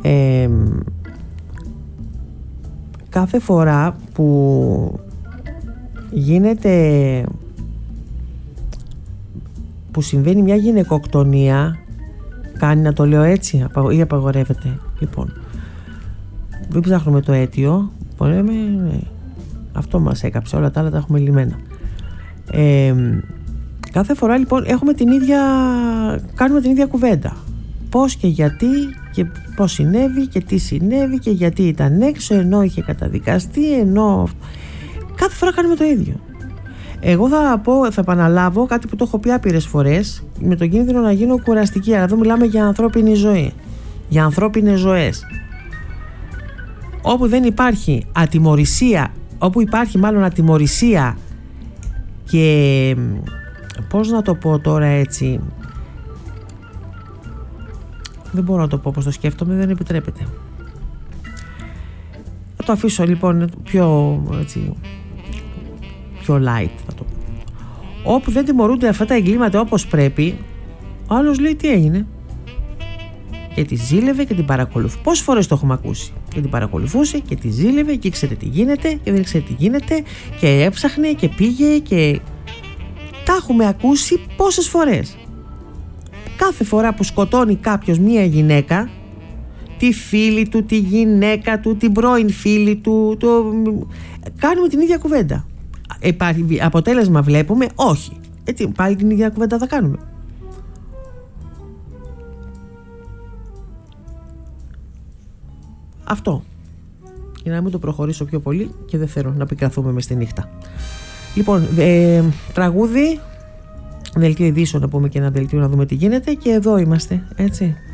Κάθε φορά που γίνεται, που συμβαίνει μια γυναικοκτονία, κάνει να το λέω έτσι ή απαγορεύεται? Λοιπόν, δεν ψάχνουμε το αίτιο, λέμε, αυτό μας έκαψε, όλα τα άλλα τα έχουμε λυμμένα. Κάθε φορά λοιπόν κάνουμε την ίδια κουβέντα. Πώς και γιατί και πώς συνέβη και τι συνέβη και γιατί ήταν έξω, ενώ είχε καταδικαστεί, ενώ... Κάθε φορά κάνουμε το ίδιο. Εγώ θα επαναλάβω κάτι που το έχω πει άπειρες φορές, με τον κίνδυνο να γίνω κουραστική, αλλά εδώ μιλάμε για ανθρώπινη ζωή, για ανθρώπινες ζωές. Όπου δεν υπάρχει ατιμωρησία, όπου υπάρχει μάλλον ατιμωρησία και πώς να το πω τώρα έτσι, δεν μπορώ να το πω πώς το σκέφτομαι, δεν επιτρέπεται. Θα το αφήσω λοιπόν πιο light, θα το πω. Όπου δεν τιμωρούνται αυτά τα εγκλήματα όπως πρέπει, ο άλλος λέει τι έγινε και τη ζήλευε και την παρακολουθούσε. Πόσες φορές το έχουμε ακούσει? Και την παρακολουθούσε και τη ζήλευε και ήξερε τι γίνεται και δεν ήξερε τι γίνεται και έψαχνε και πήγε και... Τα έχουμε ακούσει πόσες φορές. Κάθε φορά που σκοτώνει κάποιος μία γυναίκα, τη φίλη του, τη γυναίκα του, την πρώην φίλη του, κάνουμε την ίδια κουβέντα. Αποτέλεσμα βλέπουμε? Όχι. Έτσι πάλι την ίδια κουβέντα θα κάνουμε. Αυτό. Για να μην το προχωρήσω πιο πολύ και δεν θέλω να πικραθούμε μες στη νύχτα. Λοιπόν, τραγούδι, δελτίο ειδήσεων να πούμε και ένα δελτίο να δούμε τι γίνεται, και εδώ είμαστε, έτσι.